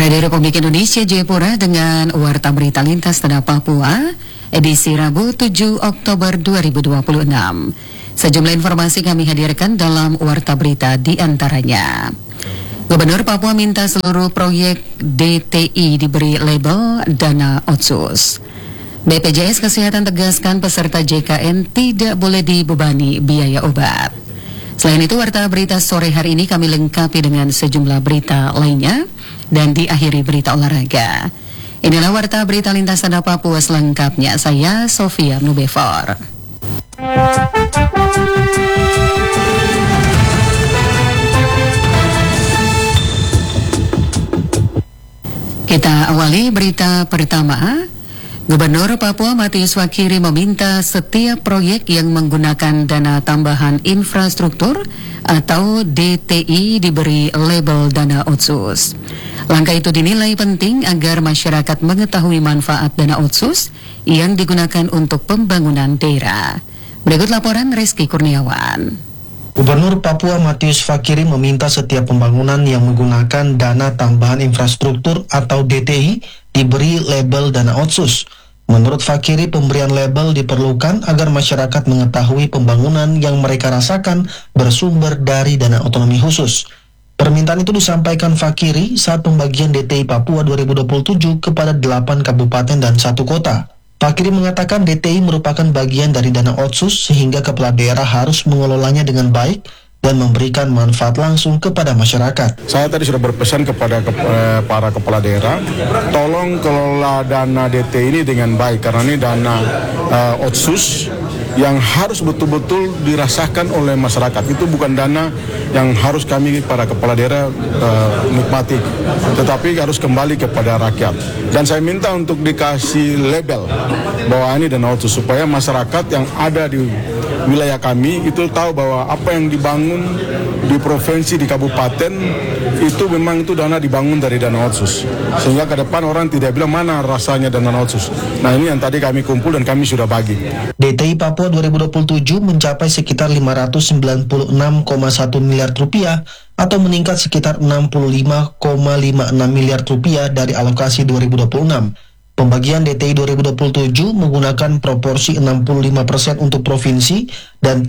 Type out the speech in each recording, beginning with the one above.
Radio Republik Indonesia Jayapura dengan Warta Berita Lintas Tanah Papua, edisi Rabu 7 Oktober 2026. Sejumlah informasi kami hadirkan dalam Warta Berita di antaranya. Gubernur Papua minta seluruh proyek DTI diberi label dana otsus. BPJS Kesehatan tegaskan peserta JKN tidak boleh dibebani biaya obat. Selain itu, Warta Berita sore hari ini kami lengkapi dengan sejumlah berita lainnya dan diakhiri berita olahraga. Inilah Warta Berita Lintas Tanah Papua selengkapnya. Saya Sofia Nubefor. Kita awali berita pertama. Gubernur Papua Matius Fakiri meminta setiap proyek yang menggunakan dana tambahan infrastruktur atau DTI diberi label dana otsus. Langkah itu dinilai penting agar masyarakat mengetahui manfaat dana otsus yang digunakan untuk pembangunan daerah. Berikut laporan Rizky Kurniawan. Gubernur Papua Matius Fakiri meminta setiap pembangunan yang menggunakan dana tambahan infrastruktur atau DTI diberi label dana otsus. Menurut Fakiri, pemberian label diperlukan agar masyarakat mengetahui pembangunan yang mereka rasakan bersumber dari dana otonomi khusus. Permintaan itu disampaikan Fakiri saat pembagian DTI Papua 2027 kepada 8 kabupaten dan 1 kota. Fakiri mengatakan DTI merupakan bagian dari dana otsus sehingga kepala daerah harus mengelolanya dengan baik dan memberikan manfaat langsung kepada masyarakat. Saya tadi sudah berpesan kepada para kepala daerah, tolong kelola dana DT ini dengan baik, karena ini dana otsus yang harus betul-betul dirasakan oleh masyarakat. Itu bukan dana yang harus kami para kepala daerah nikmati, tetapi harus kembali kepada rakyat. Dan saya minta untuk dikasih label bahwa ini dana otsus, supaya masyarakat yang ada di wilayah kami itu tahu bahwa apa yang dibangun di provinsi, di kabupaten itu memang itu dana dibangun dari dana otsus, sehingga ke depan orang tidak bilang mana rasanya dana otsus. Nah, ini yang tadi kami kumpul dan kami sudah bagi. DTI Papua 2027 mencapai sekitar 596,1 miliar rupiah atau meningkat sekitar 65,56 miliar rupiah dari alokasi 2026. Pembagian DTI 2027 menggunakan proporsi 65% untuk provinsi dan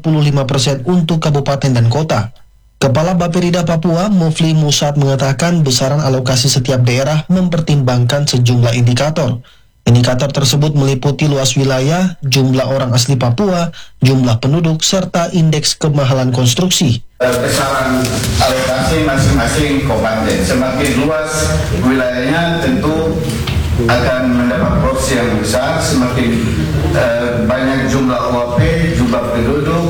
35% untuk kabupaten dan kota. Kepala Bapperida Papua, Mufli Musad, mengatakan besaran alokasi setiap daerah mempertimbangkan sejumlah indikator. Indikator tersebut meliputi luas wilayah, jumlah orang asli Papua, jumlah penduduk, serta indeks kemahalan konstruksi. Besaran alokasi masing-masing kabupaten semakin luas wilayahnya tentu akan mendapat porsi yang besar, semakin banyak jumlah UAP, jumlah penduduk,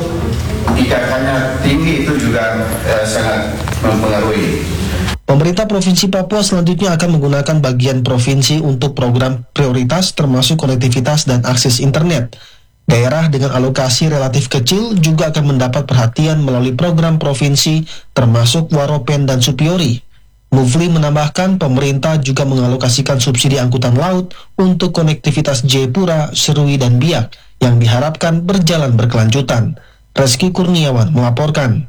IKK-nya tinggi, itu juga sangat mempengaruhi. Pemerintah Provinsi Papua selanjutnya akan menggunakan bagian provinsi untuk program prioritas termasuk konektivitas dan akses internet. Daerah dengan alokasi relatif kecil juga akan mendapat perhatian melalui program provinsi termasuk Waropen dan Supiori. Mufli menambahkan pemerintah juga mengalokasikan subsidi angkutan laut untuk konektivitas Jayapura, Serui, dan Biak yang diharapkan berjalan berkelanjutan. Rizky Kurniawan melaporkan.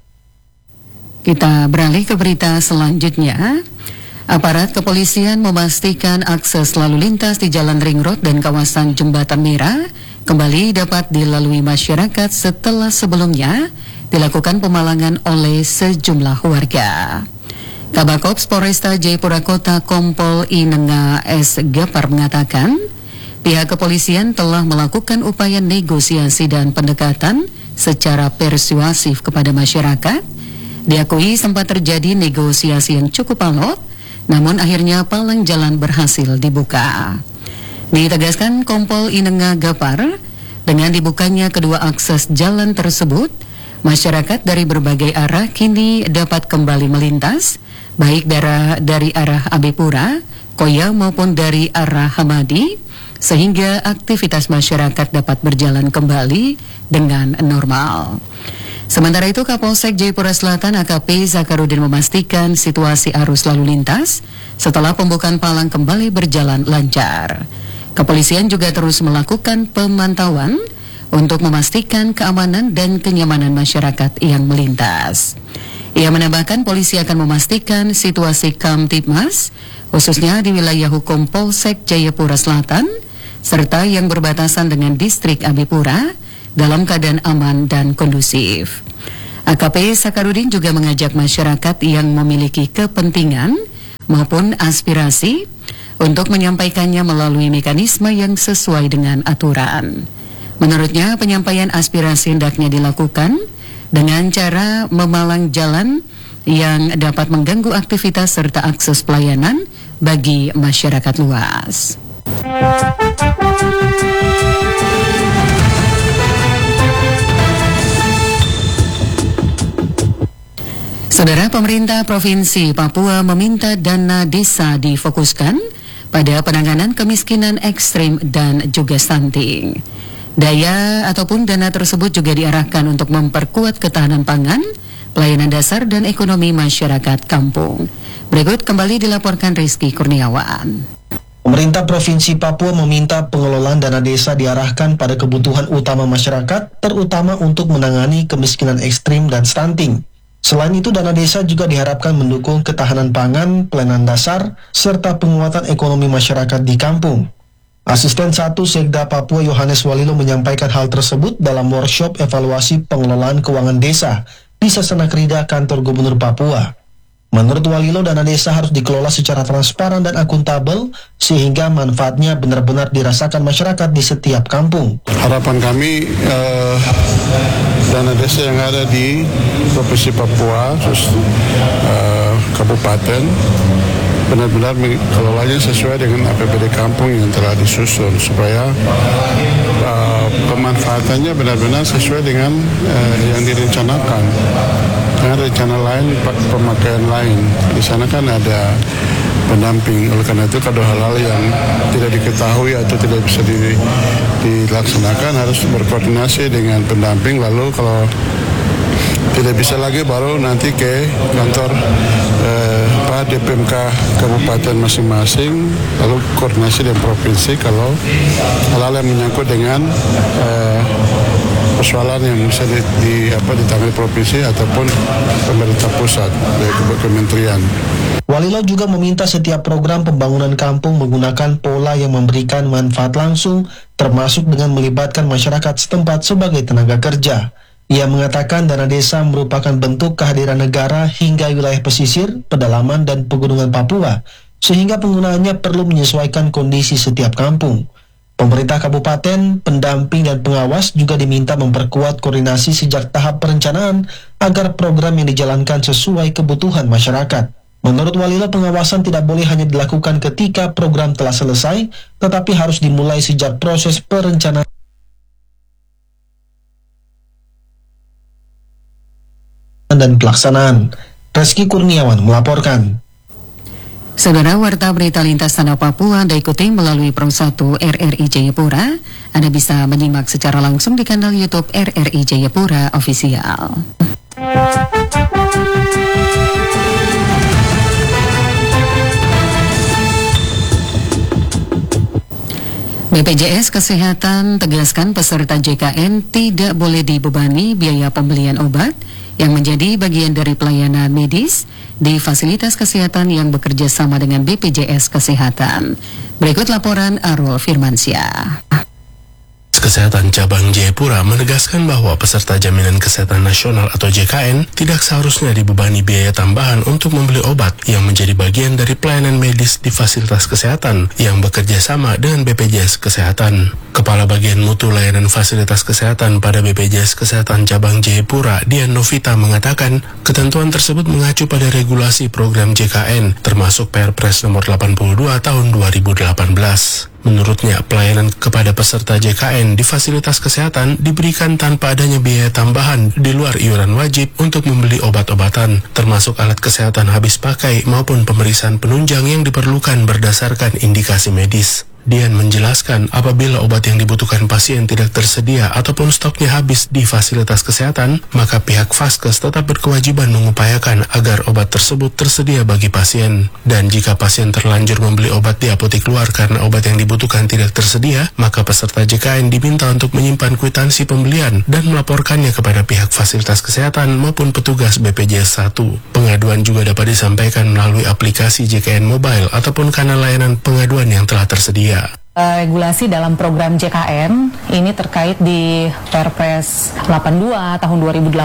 Kita beralih ke berita selanjutnya. Aparat kepolisian memastikan akses lalu lintas di Jalan Ring Road dan kawasan Jembatan Merah kembali dapat dilalui masyarakat setelah sebelumnya dilakukan pemalangan oleh sejumlah warga. Kabakops Polresta Jayapura Kota Kompol Inenga S. Gapar mengatakan pihak kepolisian telah melakukan upaya negosiasi dan pendekatan secara persuasif kepada masyarakat. Diakui sempat terjadi negosiasi yang cukup alot, namun akhirnya palang jalan berhasil dibuka. Ditegaskan Kompol Inenga Gapar, dengan dibukanya kedua akses jalan tersebut, masyarakat dari berbagai arah kini dapat kembali melintas, baik dari arah Abepura, Koya maupun dari arah Hamadi, sehingga aktivitas masyarakat dapat berjalan kembali dengan normal. Sementara itu, Kapolsek Jayapura Selatan AKP Zakarudin memastikan situasi arus lalu lintas setelah pembukaan palang kembali berjalan lancar. Kepolisian juga terus melakukan pemantauan untuk memastikan keamanan dan kenyamanan masyarakat yang melintas. Ia menambahkan polisi akan memastikan situasi Kamtibmas, khususnya di wilayah hukum Polsek Jayapura Selatan, serta yang berbatasan dengan distrik Abipura, dalam keadaan aman dan kondusif. AKP Sakarudin juga mengajak masyarakat yang memiliki kepentingan maupun aspirasi untuk menyampaikannya melalui mekanisme yang sesuai dengan aturan. Menurutnya, penyampaian aspirasi hendaknya dilakukan dengan cara memalang jalan yang dapat mengganggu aktivitas serta akses pelayanan bagi masyarakat luas. Saudara, pemerintah Provinsi Papua meminta dana desa difokuskan pada penanganan kemiskinan ekstrim dan juga stunting. Daya ataupun dana tersebut juga diarahkan untuk memperkuat ketahanan pangan, pelayanan dasar dan ekonomi masyarakat kampung. Berikut kembali dilaporkan Rizky Kurniawan. Pemerintah Provinsi Papua meminta pengelolaan dana desa diarahkan pada kebutuhan utama masyarakat, terutama untuk menangani kemiskinan ekstrim dan stunting. Selain itu, dana desa juga diharapkan mendukung ketahanan pangan, pelayanan dasar, serta penguatan ekonomi masyarakat di kampung. Asisten 1 Sekda Papua Yohanes Walilo menyampaikan hal tersebut dalam workshop evaluasi pengelolaan keuangan desa di Sasana Krida Kantor Gubernur Papua. Menurut Walilo, dana desa harus dikelola secara transparan dan akuntabel sehingga manfaatnya benar-benar dirasakan masyarakat di setiap kampung. Harapan kami dana desa yang ada di Provinsi Papua, kabupaten, benar-benar mengelolanya sesuai dengan APBD kampung yang telah disusun supaya pemanfaatannya benar-benar sesuai dengan yang direncanakan. Dengan rencana lain, pemakaian lain. Di sana kan ada pendamping. Oleh karena itu, kalau hal-hal yang tidak diketahui atau tidak bisa dilaksanakan harus berkoordinasi dengan pendamping. Lalu kalau tidak bisa lagi baru nanti ke kantor DPMK kabupaten masing-masing, lalu koordinasi dengan provinsi kalau hal-hal yang menyangkut dengan persoalan yang bisa ditangani provinsi ataupun pemerintah pusat dari kementerian. Walilo juga meminta setiap program pembangunan kampung menggunakan pola yang memberikan manfaat langsung, termasuk dengan melibatkan masyarakat setempat sebagai tenaga kerja. Ia mengatakan dana desa merupakan bentuk kehadiran negara hingga wilayah pesisir, pedalaman, dan pegunungan Papua, sehingga penggunaannya perlu menyesuaikan kondisi setiap kampung. Pemerintah kabupaten, pendamping, dan pengawas juga diminta memperkuat koordinasi sejak tahap perencanaan agar program yang dijalankan sesuai kebutuhan masyarakat. Menurut Walilo, pengawasan tidak boleh hanya dilakukan ketika program telah selesai, tetapi harus dimulai sejak proses perencanaan dan pelaksanaan. Rizky Kurniawan melaporkan. Saudara, warta berita lintas tanah Papua Anda ikuti melalui Pro 1 RRI Jayapura. Anda bisa menyimak secara langsung di kanal YouTube RRI Jayapura Official. BPJS Kesehatan tegaskan peserta JKN tidak boleh dibebani biaya pembelian obat yang menjadi bagian dari pelayanan medis di fasilitas kesehatan yang bekerja sama dengan BPJS Kesehatan. Berikut laporan Arul Firmansyah. Kesehatan Cabang Jayapura menegaskan bahwa peserta Jaminan Kesehatan Nasional atau JKN tidak seharusnya dibebani biaya tambahan untuk membeli obat yang menjadi bagian dari pelayanan medis di fasilitas kesehatan yang bekerja sama dengan BPJS Kesehatan. Kepala Bagian Mutu Layanan Fasilitas Kesehatan pada BPJS Kesehatan Cabang Jayapura, Dian Novita, mengatakan ketentuan tersebut mengacu pada regulasi program JKN termasuk Perpres nomor 82 tahun 2018. Menurutnya, pelayanan kepada peserta JKN di fasilitas kesehatan diberikan tanpa adanya biaya tambahan di luar iuran wajib untuk membeli obat-obatan, termasuk alat kesehatan habis pakai maupun pemeriksaan penunjang yang diperlukan berdasarkan indikasi medis. Dian menjelaskan apabila obat yang dibutuhkan pasien tidak tersedia ataupun stoknya habis di fasilitas kesehatan, maka pihak Vaskes tetap berkewajiban mengupayakan agar obat tersebut tersedia bagi pasien. Dan jika pasien terlanjur membeli obat di apotek luar karena obat yang dibutuhkan tidak tersedia, maka peserta JKN diminta untuk menyimpan kwitansi pembelian dan melaporkannya kepada pihak fasilitas kesehatan maupun petugas BPJS 1. Pengaduan juga dapat disampaikan melalui aplikasi JKN Mobile ataupun kanal layanan pengaduan yang telah tersedia. Regulasi dalam program JKN ini terkait di Perpres 82 tahun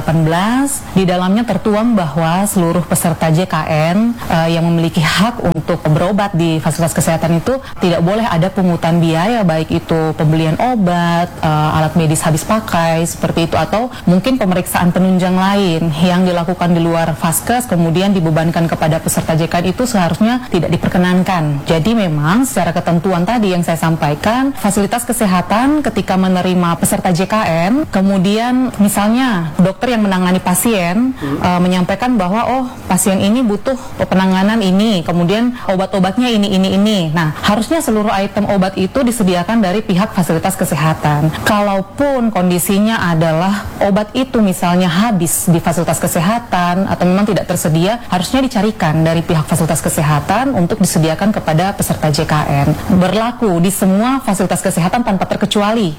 2018. Di dalamnya tertuang bahwa seluruh peserta JKN yang memiliki hak untuk berobat di fasilitas kesehatan itu tidak boleh ada pungutan biaya, baik itu pembelian obat, alat medis habis pakai seperti itu, atau mungkin pemeriksaan penunjang lain yang dilakukan di luar Vaskes kemudian dibebankan kepada peserta JKN itu seharusnya tidak diperkenankan. Jadi memang secara ketentuan tadi yang saya sampaikan, fasilitas kesehatan ketika menerima peserta JKN, kemudian misalnya dokter yang menangani pasien menyampaikan bahwa pasien ini butuh penanganan ini, kemudian obat-obatnya ini. Nah, harusnya seluruh item obat itu disediakan dari pihak fasilitas kesehatan. Kalaupun kondisinya adalah obat itu misalnya habis di fasilitas kesehatan atau memang tidak tersedia, harusnya dicarikan dari pihak fasilitas kesehatan untuk disediakan kepada peserta JKN. Berlaku di semua fasilitas kesehatan tanpa terkecuali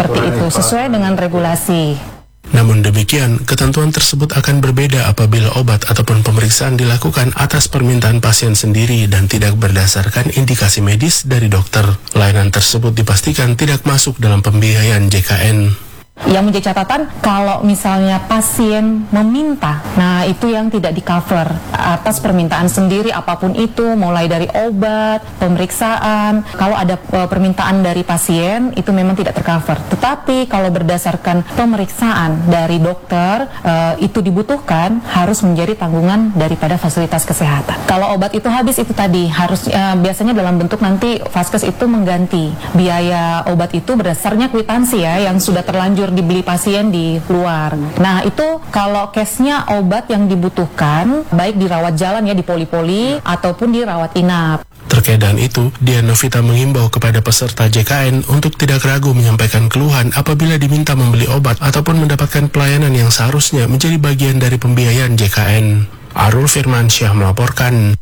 sesuai dengan regulasi. Namun demikian, ketentuan tersebut akan berbeda apabila obat ataupun pemeriksaan dilakukan atas permintaan pasien sendiri dan tidak berdasarkan indikasi medis dari dokter. Layanan tersebut dipastikan tidak masuk dalam pembiayaan JKN. Yang menjadi catatan, kalau misalnya pasien meminta, nah itu yang tidak di-cover atas permintaan sendiri apapun itu, mulai dari obat, pemeriksaan. Kalau ada permintaan dari pasien, itu memang tidak tercover. Tetapi kalau berdasarkan pemeriksaan dari dokter, itu dibutuhkan, harus menjadi tanggungan daripada fasilitas kesehatan. Kalau obat itu habis, itu tadi harus biasanya dalam bentuk nanti Vaskes itu mengganti biaya obat itu berdasarnya kwitansi ya, yang sudah terlanjur dibeli pasien di luar. Nah, itu kalau case-nya obat yang dibutuhkan, baik dirawat jalan ya, di poli-poli ataupun dirawat inap. Terkait dengan itu, Dian Novita mengimbau kepada peserta JKN untuk tidak ragu menyampaikan keluhan apabila diminta membeli obat ataupun mendapatkan pelayanan yang seharusnya menjadi bagian dari pembiayaan JKN. Arul Firmansyah melaporkan.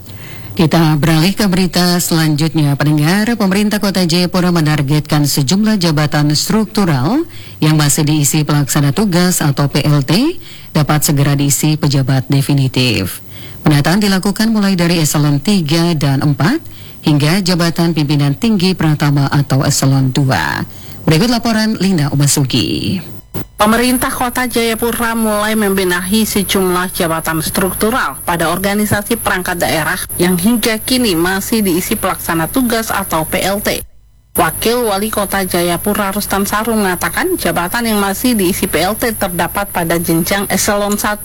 Kita beralih ke berita selanjutnya. Pendengar, pemerintah Kota Jayapura menargetkan sejumlah jabatan struktural yang masih diisi pelaksana tugas atau PLT dapat segera diisi pejabat definitif. Penataan dilakukan mulai dari eselon 3 dan 4 hingga jabatan pimpinan tinggi pratama atau eselon 2. Berikut laporan Linda Obasugi. Pemerintah Kota Jayapura mulai membenahi sejumlah jabatan struktural pada organisasi perangkat daerah yang hingga kini masih diisi pelaksana tugas atau PLT. Wakil Wali Kota Jayapura Rustan Saru mengatakan jabatan yang masih diisi PLT terdapat pada jenjang eselon 1,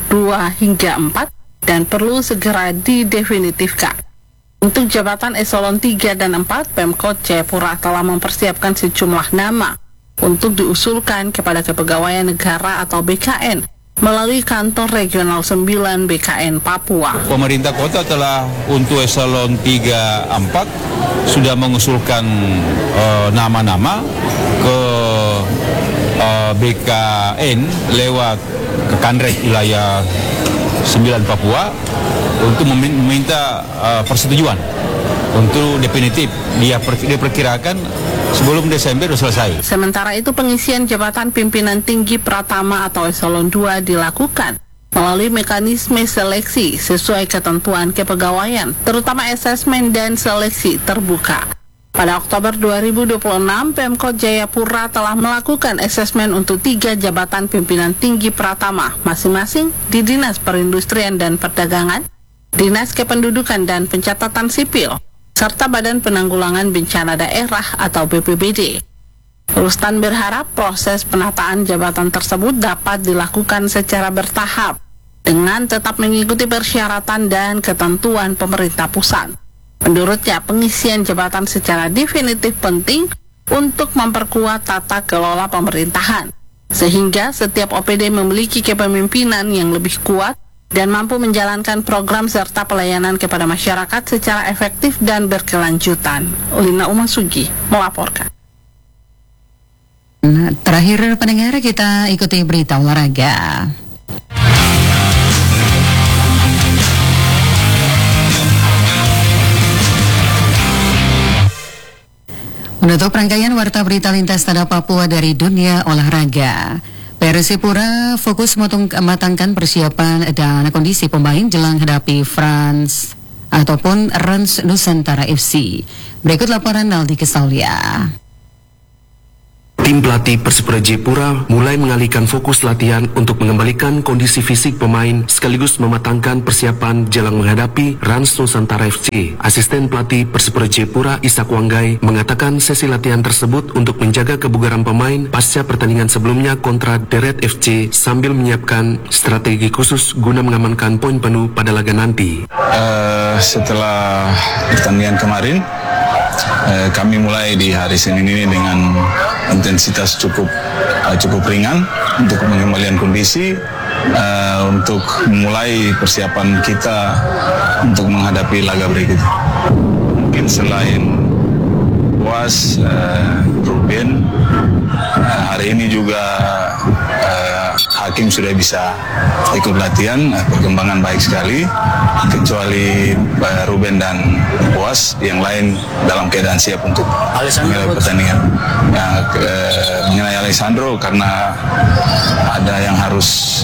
2 hingga 4 dan perlu segera didefinitifkan. Untuk jabatan eselon 3 dan 4, Pemkot Jayapura telah mempersiapkan sejumlah nama untuk diusulkan kepada Kepegawaian Negara atau BKN melalui Kantor Regional 9 BKN Papua. Pemerintah kota telah untuk eselon 3-4 sudah mengusulkan nama-nama ke BKN lewat ke Kanrek wilayah 9 Papua untuk meminta persetujuan untuk definitif. Dia perkirakan sebelum Desember sudah selesai. Sementara itu pengisian jabatan pimpinan tinggi pratama atau eselon 2 dilakukan melalui mekanisme seleksi sesuai ketentuan kepegawaian, terutama asesmen dan seleksi terbuka. Pada Oktober 2026, Pemkot Jayapura telah melakukan asesmen untuk 3 jabatan pimpinan tinggi pratama, masing-masing di Dinas Perindustrian dan Perdagangan, Dinas Kependudukan dan Pencatatan Sipil, serta Badan Penanggulangan Bencana Daerah atau BPBD. Rustan berharap proses penataan jabatan tersebut dapat dilakukan secara bertahap dengan tetap mengikuti persyaratan dan ketentuan pemerintah pusat. Menurutnya, pengisian jabatan secara definitif penting untuk memperkuat tata kelola pemerintahan, sehingga setiap OPD memiliki kepemimpinan yang lebih kuat dan mampu menjalankan program serta pelayanan kepada masyarakat secara efektif dan berkelanjutan. Lina Umasugi melaporkan. Nah, terakhir pendengar, kita ikuti berita olahraga. Menutup rangkaian warta berita lintas Tada Papua dari dunia olahraga, Persipura fokus mematangkan persiapan dan kondisi pemain jelang hadapi Rans Nusantara FC. Berikut laporan Naldi Kesaulia. Tim pelatih Persipura Jayapura mulai mengalihkan fokus latihan untuk mengembalikan kondisi fisik pemain sekaligus mematangkan persiapan jelang menghadapi Rans Nusantara FC. Asisten pelatih Persipura Jayapura Ishak Wanggai mengatakan sesi latihan tersebut untuk menjaga kebugaran pemain pasca pertandingan sebelumnya kontra Deret FC sambil menyiapkan strategi khusus guna mengamankan poin penuh pada laga nanti. Setelah pertandingan kemarin, kami mulai di hari Senin ini dengan intensitas cukup ringan untuk pengembalian kondisi, untuk mulai persiapan kita untuk menghadapi laga berikut. Mungkin selain Boas, Ruben, hari ini juga Hakim sudah bisa ikut latihan, perkembangan baik sekali, kecuali Ruben dan Boas, yang lain dalam keadaan siap untuk menghadapi pertandingan. Mengenai Alessandro, karena ada yang harus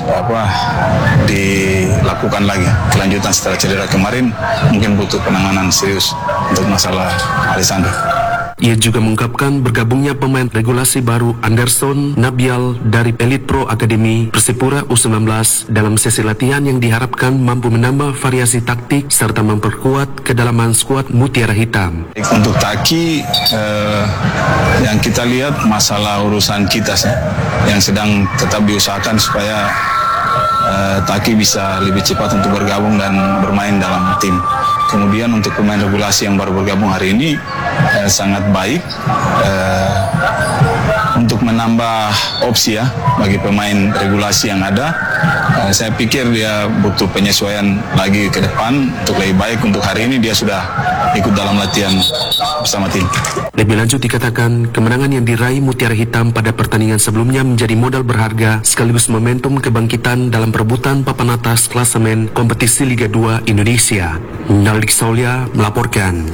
dilakukan lagi kelanjutan setelah cedera kemarin, mungkin butuh penanganan serius untuk masalah Alessandro. Ia juga mengungkapkan bergabungnya pemain regulasi baru Anderson Nabial dari Elite Pro Academy Persipura U19 dalam sesi latihan yang diharapkan mampu menambah variasi taktik serta memperkuat kedalaman skuad Mutiara Hitam. Untuk Taki, yang kita lihat masalah urusan kita yang sedang tetap diusahakan supaya Taki bisa lebih cepat untuk bergabung dan bermain dalam tim. Kemudian untuk pemain regulasi yang baru bergabung hari ini sangat baik untuk menambah opsi bagi pemain regulasi yang ada. Saya pikir dia butuh penyesuaian lagi ke depan untuk lebih baik. Untuk hari ini dia sudah ikut dalam latihan bersama tim. Lebih lanjut dikatakan kemenangan yang diraih Mutiara Hitam pada pertandingan sebelumnya menjadi modal berharga sekaligus momentum kebangkitan dalam perebutan papan atas klasemen kompetisi Liga 2 Indonesia. Naldi Saulia melaporkan.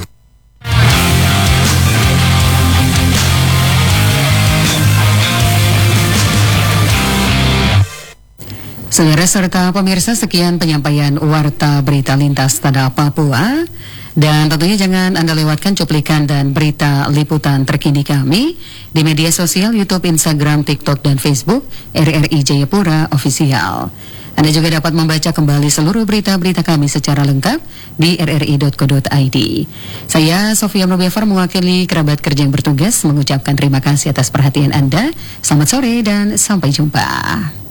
Saudara serta pemirsa, sekian penyampaian warta berita lintas Tada Papua. Dan tentunya jangan Anda lewatkan cuplikan dan berita liputan terkini kami di media sosial YouTube, Instagram, TikTok, dan Facebook RRI Jayapura Official. Anda juga dapat membaca kembali seluruh berita-berita kami secara lengkap di rri.co.id. Saya Sofia Nobevar mewakili kerabat kerja yang bertugas mengucapkan terima kasih atas perhatian Anda. Selamat sore dan sampai jumpa.